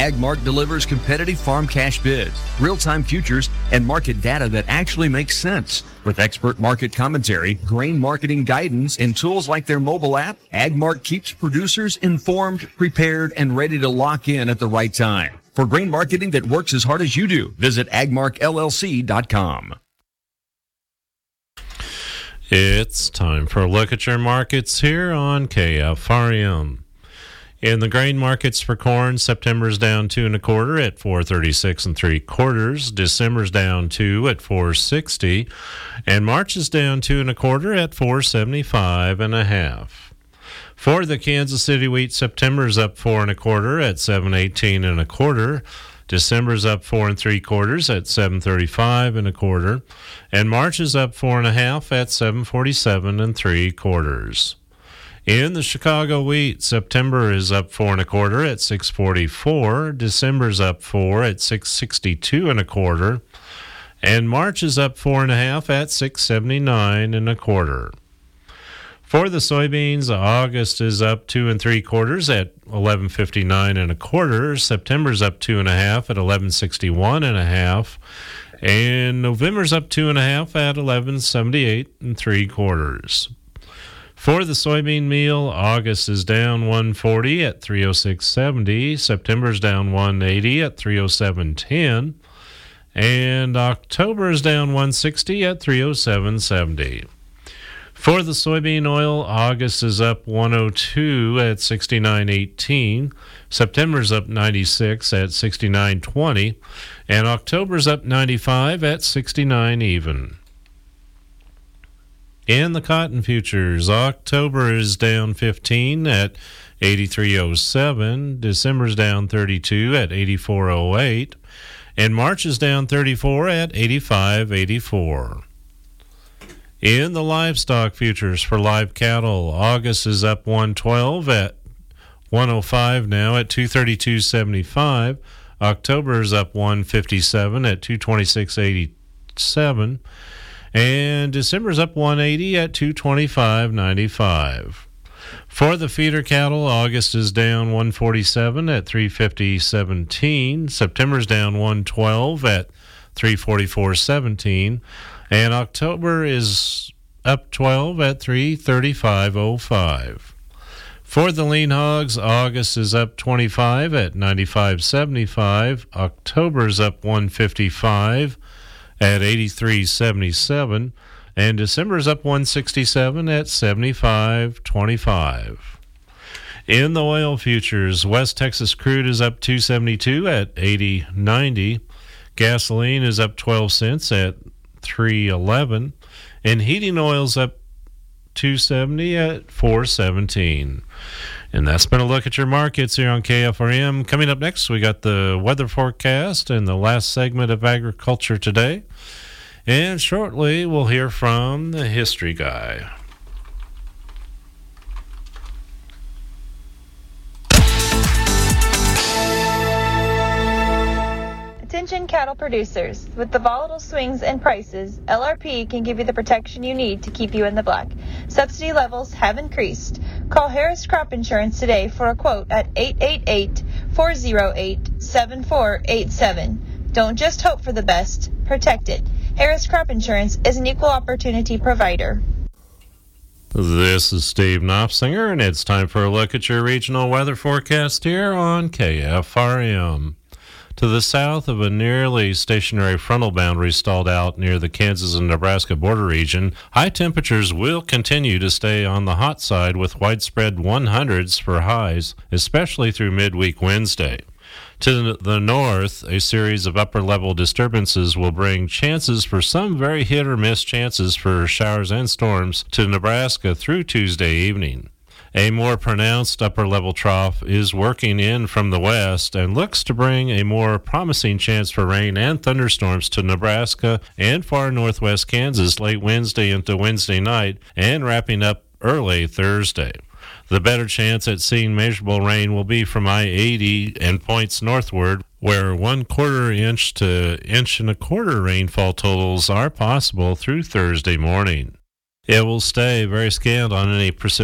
AgMark delivers competitive farm cash bids, real-time futures, and market data that actually makes sense. With expert market commentary, grain marketing guidance, and tools like their mobile app, AgMark keeps producers informed, prepared, and ready to lock in at the right time. For grain marketing that works as hard as you do, visit agmarkllc.com. It's time for a look at your markets here on KFRM. In the grain markets for corn, September's down 2 1/4 at 436 3/4. December's down 2 at 460, and March is down 2 1/4 at 475 1/2. For the Kansas City wheat, September's up 4 1/4 at 718 1/4. December's up 4 3/4 at 735 1/4, and March is up 4 1/2 at 747 3/4. In the Chicago wheat, September is up 4 1/4 at 644. December's up 4 at 662 1/4, and March is up 4 1/2 at 679 1/4. For the soybeans, August is up 2 3/4 at 1159 1/4. September's up 2 1/2 at 1161 1/2, and November's up 2 1/2 at 1178 3/4. For the soybean meal, August is down 140 at 306.70. September's down 180 at 307.10, and October is down 160 at 307.70. For the soybean oil, August is up 102 at 69.18. September's up 96 at 69.20, and October's up 95 at 69 even. In the cotton futures, October is down 15 at 83.07. December's down 32 at 84.08, and March is down 34 at 85.84. In the livestock futures for live cattle, August is up 112 at 105 now at 232.75. October is up 157 at 226.87. And December's up 180 at 225.95. For the feeder cattle, August is down 147 at 350.17. September's down 112 at 344.17. And October is up 12 at 335.05. For the lean hogs, August is up 25 at 95.75. October's up 155 at 83.77, and December's up 167 at 75.25. In the oil futures, West Texas crude is up 272 at 80.90. Gasoline is up 12 cents at 3.11, and heating oil's up 270 at 4.17. And that's been a look at your markets here on KFRM. Coming up next, we got the weather forecast and the last segment of Agriculture Today. And shortly, we'll hear from the History Guy. Attention cattle producers. With the volatile swings in prices, LRP can give you the protection you need to keep you in the black. Subsidy levels have increased. Call Harris Crop Insurance today for a quote at 888-408-7487. Don't just hope for the best, protect it. Harris Crop Insurance is an equal opportunity provider. This is Steve Knopfsinger, and it's time for a look at your regional weather forecast here on KFRM. To the south of a nearly stationary frontal boundary stalled out near the Kansas and Nebraska border region, high temperatures will continue to stay on the hot side with widespread 100s for highs, especially through midweek Wednesday. To the north, a series of upper-level disturbances will bring chances for some very hit-or-miss chances for showers and storms to Nebraska through Tuesday evening. A more pronounced upper-level trough is working in from the west and looks to bring a more promising chance for rain and thunderstorms to Nebraska and far northwest Kansas late Wednesday into Wednesday night and wrapping up early Thursday. The better chance at seeing measurable rain will be from I-80 and points northward, where 1/4 inch to 1.25 inch rainfall totals are possible through Thursday morning. It will stay very scant on any precipitation